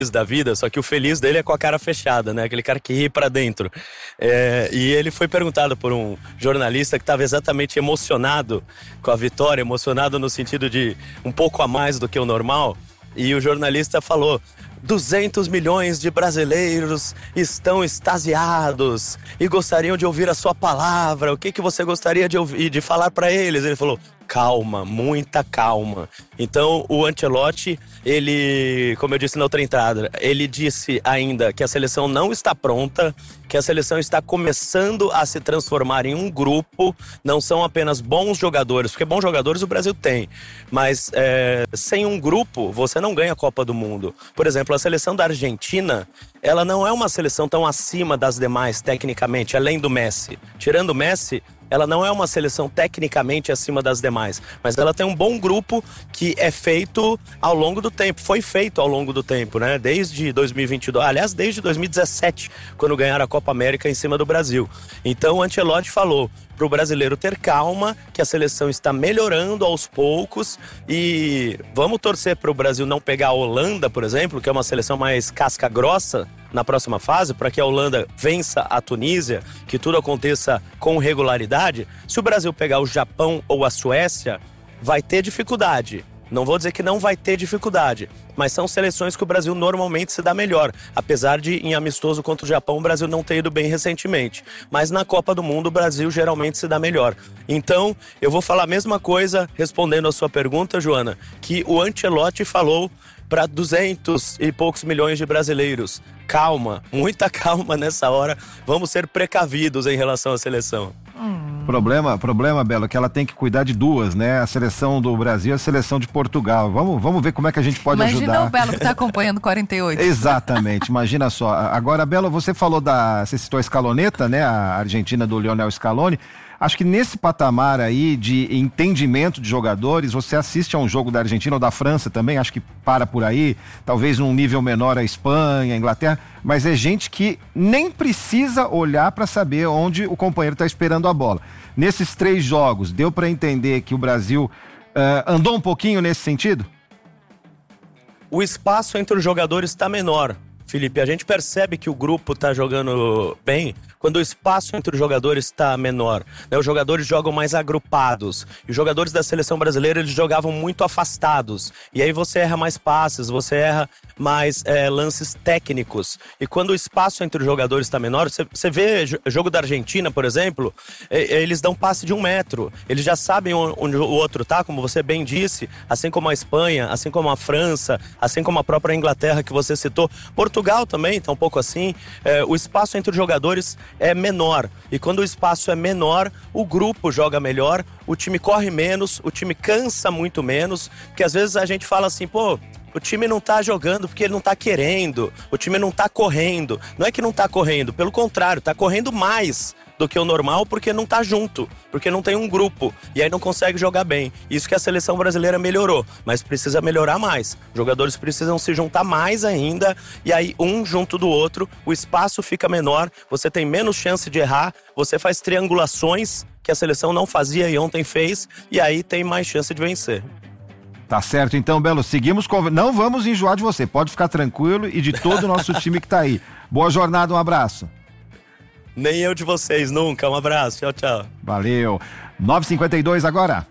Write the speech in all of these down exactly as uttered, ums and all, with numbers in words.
da vida, só que o feliz dele é com a cara fechada, né? Aquele cara que ri pra dentro. É, e ele foi perguntado por um jornalista que estava exatamente emocionado com a vitória, emocionado no sentido de um pouco a mais do que o normal, e o jornalista falou: duzentos milhões de brasileiros estão extasiados e gostariam de ouvir a sua palavra. O que, que você gostaria de ouvir, de falar para eles? Ele falou: calma, muita calma. Então o Ancelotti, ele, como eu disse na outra entrada, ele disse ainda que a seleção não está pronta, que a seleção está começando a se transformar em um grupo, não são apenas bons jogadores, porque bons jogadores o Brasil tem, mas é, sem um grupo você não ganha a Copa do Mundo. Por exemplo, a seleção da Argentina, ela não é uma seleção tão acima das demais tecnicamente, além do Messi. Tirando o Messi, ela não é uma seleção tecnicamente acima das demais, mas ela tem um bom grupo que é feito ao longo do tempo, foi feito ao longo do tempo, né? Desde dois mil e vinte e dois, aliás, desde dois mil e dezessete, quando ganharam a Copa América em cima do Brasil. Então o Ancelotti falou para o brasileiro ter calma, que a seleção está melhorando aos poucos e vamos torcer para o Brasil não pegar a Holanda, por exemplo, que é uma seleção mais casca grossa na próxima fase, para que a Holanda vença a Tunísia, que tudo aconteça com regularidade. Se o Brasil pegar o Japão ou a Suécia, vai ter dificuldade. Não vou dizer que não vai ter dificuldade, mas são seleções que o Brasil normalmente se dá melhor, apesar de em amistoso contra o Japão o Brasil não ter ido bem recentemente. Mas na Copa do Mundo o Brasil geralmente se dá melhor. Então eu vou falar a mesma coisa respondendo a sua pergunta, Joana, que o Ancelotti falou para duzentos e poucos milhões de brasileiros. Calma, muita calma nessa hora, vamos ser precavidos em relação à seleção. Hum. Problema, problema, Belo, que ela tem que cuidar de duas, né? A seleção do Brasil e a seleção de Portugal. Vamos, vamos ver como é que a gente pode Imagina ajudar. Imagina o Belo que está acompanhando quarenta e oito. Exatamente, imagina só. Agora, Belo, você falou da... Você citou a Scaloneta, né? A Argentina do Lionel Scaloni. Acho que nesse patamar aí de entendimento de jogadores, você assiste a um jogo da Argentina ou da França também, acho que para por aí, talvez num nível menor a Espanha, a Inglaterra, mas é gente que nem precisa olhar para saber onde o companheiro está esperando a bola. Nesses três jogos, deu para entender que o Brasil uh, andou um pouquinho nesse sentido? O espaço entre os jogadores está menor, Felipe. A gente percebe que o grupo está jogando bem quando o espaço entre os jogadores está menor, né? Os jogadores jogam mais agrupados. E os jogadores da seleção brasileira, eles jogavam muito afastados. E aí você erra mais passes, você erra mais é, lances técnicos. E quando o espaço entre os jogadores está menor, você, você vê jogo da Argentina, por exemplo, eles dão passe de um metro. Eles já sabem onde o outro tá, como você bem disse, assim como a Espanha, assim como a França, assim como a própria Inglaterra que você citou. Portugal também está um pouco assim. É, o espaço entre os jogadores é menor, e quando o espaço é menor, o grupo joga melhor, o time corre menos, o time cansa muito menos, porque às vezes a gente fala assim, pô, o time não tá jogando porque ele não tá querendo, o time não tá correndo. Não é que não tá correndo, pelo contrário, tá correndo mais do que o normal porque não tá junto, porque não tem um grupo, e aí não consegue jogar bem. Isso que a seleção brasileira melhorou, mas precisa melhorar mais. Os jogadores precisam se juntar mais ainda, e aí um junto do outro, o espaço fica menor, você tem menos chance de errar, você faz triangulações que a seleção não fazia e ontem fez, e aí tem mais chance de vencer. Tá certo, então, Belo, seguimos, com... não vamos enjoar de você, pode ficar tranquilo e de todo o nosso time que tá aí. Boa jornada, um abraço. Nem eu de vocês, nunca. Um abraço, tchau, tchau. Valeu. nove e cinquenta e dois agora.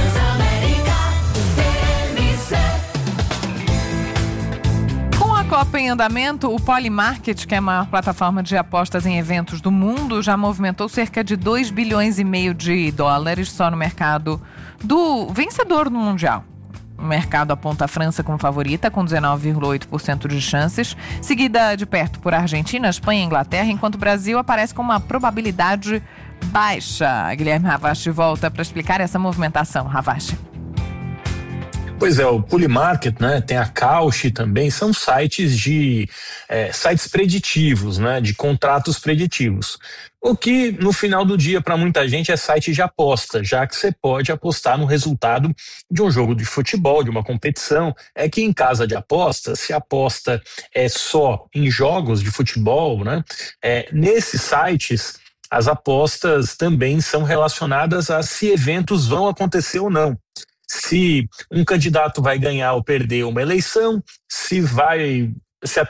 Com a Copa em andamento, o Polymarket, que é a maior plataforma de apostas em eventos do mundo, já movimentou cerca de dois bilhões e meio de dólares só no mercado do vencedor no Mundial. O mercado aponta a França como favorita, com dezenove vírgula oito por cento de chances, seguida de perto por Argentina, Espanha e Inglaterra, enquanto o Brasil aparece com uma probabilidade baixa. Guilherme Ravache volta para explicar essa movimentação. Ravache. Pois é, o Polymarket, né, tem a Cauchy também, são sites de é, sites preditivos, né, de contratos preditivos. O que no final do dia para muita gente é site de aposta, já que você pode apostar no resultado de um jogo de futebol, de uma competição. É que em casa de aposta, se a aposta é só em jogos de futebol, né, é, nesses sites as apostas também são relacionadas a se eventos vão acontecer ou não. Se um candidato vai ganhar ou perder uma eleição, se vai se